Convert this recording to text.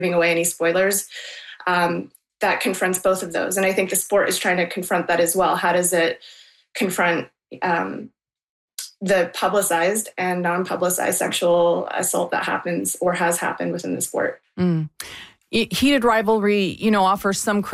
giving away any spoilers. That confronts both of those. And I think the sport is trying to confront that as well. How does it confront the publicized and non-publicized sexual assault that happens or has happened within the sport? Heated rivalry, offers some